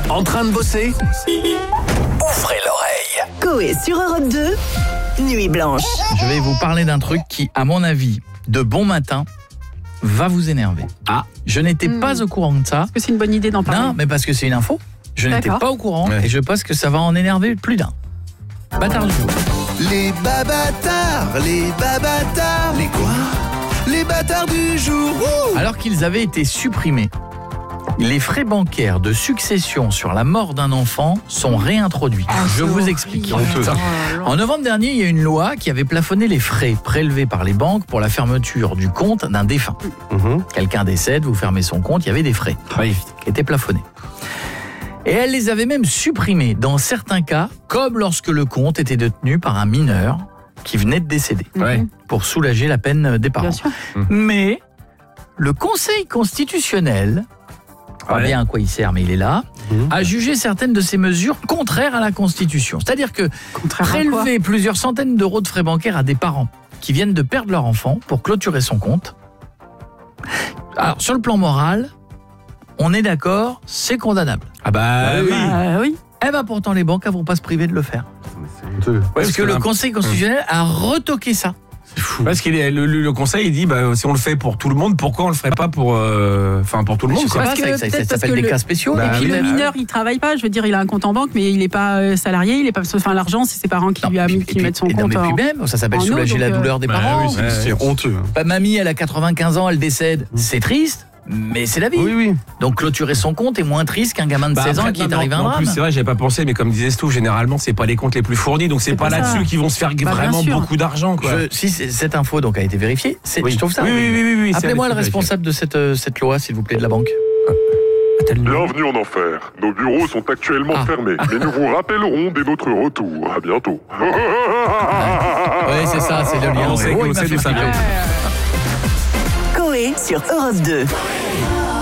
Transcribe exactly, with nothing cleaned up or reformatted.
En train de bosser? Ouvrez l'oreille. Coé sur Europe deux, Nuit Blanche. Je vais vous parler d'un truc qui, à mon avis, de bon matin, va vous énerver. Ah. Je n'étais Hmm. pas au courant de ça. Est-ce que c'est une bonne idée d'en parler? Non, mais parce que c'est une info. Je n'étais D'accord. pas au courant Ouais. et je pense que ça va en énerver plus d'un. Bâtard du jour. Les babatards, les babatards. Les quoi? Les bâtards du jour. Ouh. Alors qu'ils avaient été supprimés, les frais bancaires de succession sur la mort d'un enfant sont réintroduits. Ah, Je c'est vous horrible. explique. Honteux. Ça. Oh là là. En novembre dernier, il y a une loi qui avait plafonné les frais prélevés par les banques pour la fermeture du compte d'un défunt. Mhm. Quelqu'un décède, vous fermez son compte, il y avait des frais Oui. qui étaient plafonnés. Et elle les avait même supprimés dans certains cas, comme lorsque le compte était détenu par un mineur qui venait de décéder, Ouais. pour soulager la peine des parents. Bien sûr. Mais le Conseil constitutionnel, pas Ouais. bien à quoi il sert, mais il est là, Mhm. a jugé certaines de ces mesures contraires à la Constitution. C'est-à-dire que Contraire à quoi? prélever plusieurs centaines d'euros de frais bancaires à des parents qui viennent de perdre leur enfant pour clôturer son compte. Alors, sur le plan moral, on est d'accord, c'est condamnable. Ah bah oui. Ah oui. Eh ben pourtant, les banques ne vont pas se priver de le faire. Ouais, Parce que le là- Conseil constitutionnel a retoqué ça. C'est fou. Parce que le, le, le conseil il dit bah, si on le fait pour tout le monde, pourquoi on le ferait pas pour euh, enfin pour tout le monde Je sais quoi. pas, Parce ça, que ça- ça peut-être parce s'appelle que des le- cas spéciaux. Bah et Et puis puis le même- mineur, il travaille pas. Je veux dire, il a un compte en banque, mais il n'est pas euh, salarié. Il est pas. Enfin, l'argent, c'est ses parents qui Non, lui a et mis, puis- qui et mettent son puis- et non, compte. mais puis en- même, ça s'appelle en eau, soulager donc, la euh, douleur des bah parents. oui, c'est- C'est honteux. Bah, mamie, elle a quatre-vingt-quinze ans, elle décède. C'est triste, mais c'est la vie. Oui oui. Donc clôturer son compte est moins triste qu'un gamin de Bah, seize ans après, qui est non, arrivé à un en plus drame. c'est vrai, j'avais pas pensé, mais comme disait Stouff, généralement c'est pas les comptes les plus fournis, donc c'est C'est pas pour ça. là-dessus qu'ils vont se faire bien vraiment sûr. beaucoup d'argent quoi. Je- si c'est- cette info donc a été vérifiée, c'est- Oui. je trouve ça. Oui, horrible. oui, oui, oui, oui, c'est- Appelez-moi c'est le vérifié. responsable de cette, euh, cette loi, s'il vous plaît, de la banque. Bienvenue en enfer. Nos bureaux sont actuellement Ah. fermés, mais nous vous rappellerons dès notre retour. À bientôt. Oui, c'est ça, c'est le lien. On sait Oh, que- il on m'a sait fait d'où ça flipper. vient. Coé sur Europe deux.